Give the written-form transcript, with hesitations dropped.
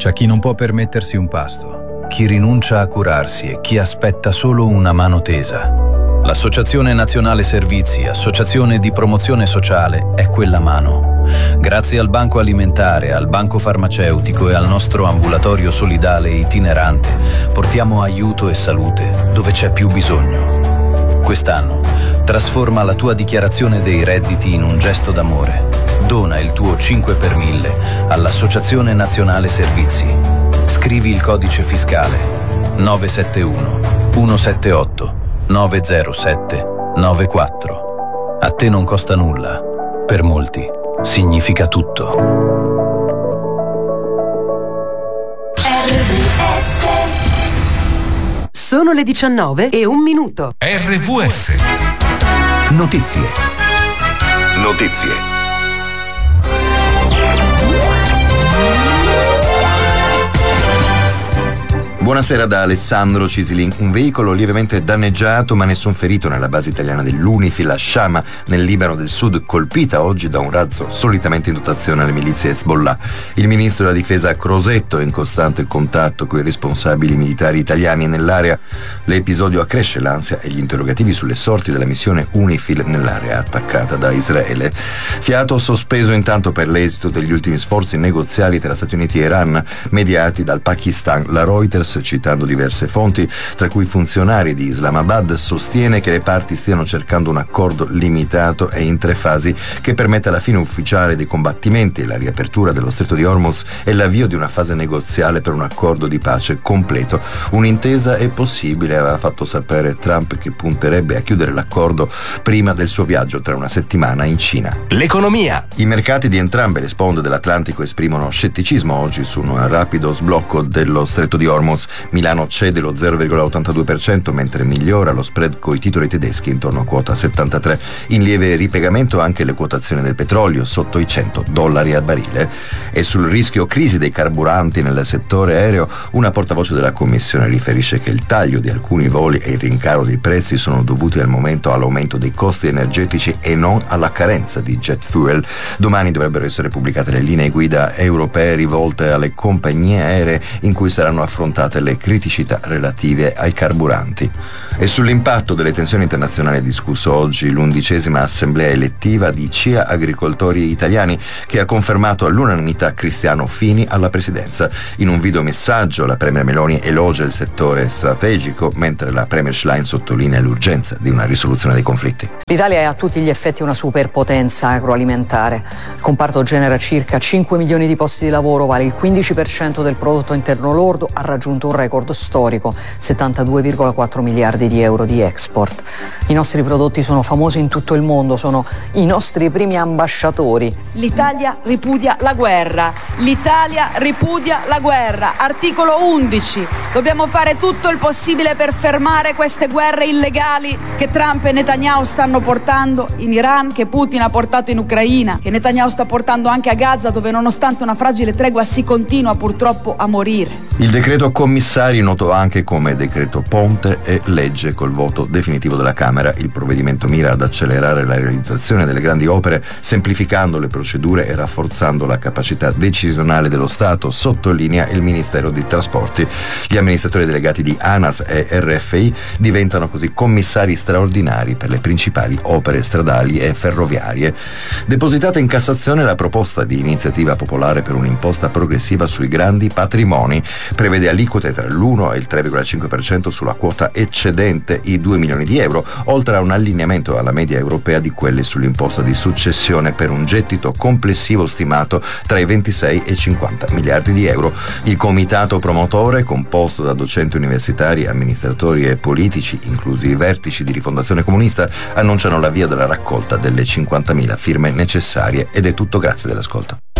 C'è chi non può permettersi un pasto, chi rinuncia a curarsi e chi aspetta solo una mano tesa. L'Associazione Nazionale Servizi, associazione di promozione sociale, è quella mano. Grazie al Banco Alimentare, al Banco Farmaceutico e al nostro ambulatorio solidale itinerante, portiamo aiuto e salute dove c'è più bisogno. Quest'anno, trasforma la tua dichiarazione dei redditi in un gesto d'amore. Dona il tuo 5 per 1000 all'Associazione Nazionale Servizi. Scrivi il codice fiscale 971 178 907 94. A te non costa nulla. Per molti significa tutto. Sono le 19:01. RVS. Notizie. Buonasera da Alessandro Cisilin. Un veicolo lievemente danneggiato ma nessun ferito nella base italiana dell'Unifil a Shama, nel Libano del Sud, colpita oggi da un razzo solitamente in dotazione alle milizie Hezbollah. Il ministro della difesa Crosetto è in costante contatto con i responsabili militari italiani nell'area. L'episodio accresce l'ansia e gli interrogativi sulle sorti della missione Unifil nell'area attaccata da Israele. Fiato sospeso intanto per l'esito degli ultimi sforzi negoziali tra Stati Uniti e Iran, mediati dal Pakistan. La Reuters, citando diverse fonti, tra cui funzionari di Islamabad, sostiene che le parti stiano cercando un accordo limitato e in 3 fasi che permetta la fine ufficiale dei combattimenti, la riapertura dello Stretto di Hormuz e l'avvio di una fase negoziale per un accordo di pace completo. Un'intesa è possibile, aveva fatto sapere Trump, che punterebbe a chiudere l'accordo prima del suo viaggio tra una settimana in Cina. L'economia. I mercati di entrambe le sponde dell'Atlantico esprimono scetticismo oggi su un rapido sblocco dello Stretto di Hormuz. Milano cede lo 0,82%, mentre migliora lo spread coi titoli tedeschi intorno a quota 73. In lieve ripiegamento anche le quotazioni del petrolio sotto i $100 al barile. E sul rischio crisi dei carburanti nel settore aereo, una portavoce della Commissione riferisce che il taglio di alcuni voli e il rincaro dei prezzi sono dovuti al momento all'aumento dei costi energetici e non alla carenza di jet fuel. Domani dovrebbero essere pubblicate le linee guida europee rivolte alle compagnie aeree, in cui saranno affrontate le criticità relative ai carburanti. E sull'impatto delle tensioni internazionali è discusso oggi l'11ª assemblea elettiva di CIA Agricoltori Italiani, che ha confermato all'unanimità Cristiano Fini alla presidenza. In un videomessaggio la Premier Meloni elogia il settore strategico, mentre la Premier Schlein sottolinea l'urgenza di una risoluzione dei conflitti. L'Italia è a tutti gli effetti una superpotenza agroalimentare. Il comparto genera circa 5 milioni di posti di lavoro, vale il 15% del prodotto interno lordo, ha raggiunto un record storico, 72,4 miliardi di euro di export. I nostri prodotti sono famosi in tutto il mondo, sono i nostri primi ambasciatori. L'Italia ripudia la guerra. L'Italia ripudia la guerra. Articolo 11. Dobbiamo fare tutto il possibile per fermare queste guerre illegali che Trump e Netanyahu stanno portando in Iran, che Putin ha portato in Ucraina, che Netanyahu sta portando anche a Gaza, dove nonostante una fragile tregua si continua purtroppo a morire. Il decreto commissari, noto anche come decreto Ponte, è legge col voto definitivo della Camera. Il provvedimento mira ad accelerare la realizzazione delle grandi opere, semplificando le procedure e rafforzando la capacità decisionale dello Stato, sottolinea il Ministero dei Trasporti. Gli amministratori delegati di ANAS e RFI diventano così commissari straordinari per le principali opere stradali e ferroviarie. Depositata in Cassazione la proposta di iniziativa popolare per un'imposta progressiva sui grandi patrimoni. Prevede aliquote tra l'1 e il 3,5% sulla quota eccedente i 2 milioni di euro, oltre a un allineamento alla media europea di quelle sull'imposta di successione, per un gettito complessivo stimato tra i 26 e i 50 miliardi di euro. Il comitato promotore, composto da docenti universitari, amministratori e politici, inclusi i vertici di Rifondazione Comunista, annunciano l'avvio della raccolta delle 50.000 firme necessarie. Ed è tutto, grazie dell'ascolto.